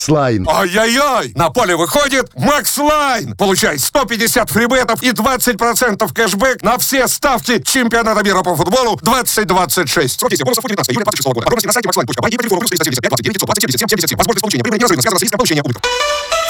Слайн. Ай-яй-яй! На поле выходит Макс Лайн. Получай 150 фрибетов и 20% кэшбэк на все ставки чемпионата мира по футболу 2026. Срок действия бонусов 19 июля 2026 года. Подробности на сайте maxline.by и по телефону +375 29 527 77. Возможность получения прибыли неразрывно связана с риском получения убытков.